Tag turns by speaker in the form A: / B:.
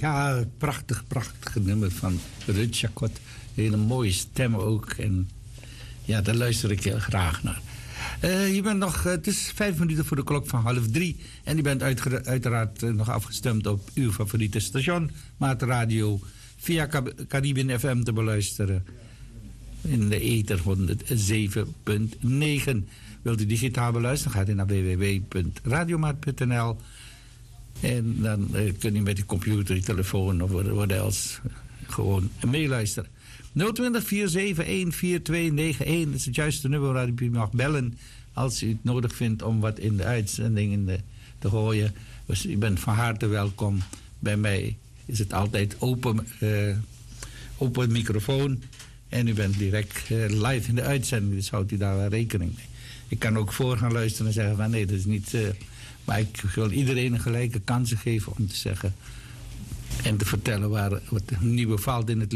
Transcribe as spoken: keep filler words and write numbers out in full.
A: Ja, prachtig, prachtig nummer van Ruud Jacot. Hele mooie stem ook. En ja, daar luister ik heel graag naar. Uh, je bent nog, uh, het is vijf minuten voor de klok van half drie. En je bent uitge- uiteraard uh, nog afgestemd op uw favoriete station. Maatradio via Caribbean F M te beluisteren. In de ether honderdzeven komma negen. Wilt u digitaal beluisteren, gaat u naar w w w punt radiomaat punt n l. En dan uh, kunt u met de computer, de telefoon of wat else uh, gewoon meeluisteren. nul twintig, vier zeven een, vier twee negen een is het juiste nummer waar u mag bellen als u het nodig vindt om wat in de uitzending in de, te gooien. Dus u bent van harte welkom. Bij mij is het altijd open, uh, open microfoon en u bent direct uh, live in de uitzending, dus houdt u daar wel rekening mee. Ik kan ook voor gaan luisteren en zeggen van nee, dat is niet... Uh, maar ik wil iedereen een gelijke kansen geven om te zeggen en te vertellen waar wat nieuwe valt in het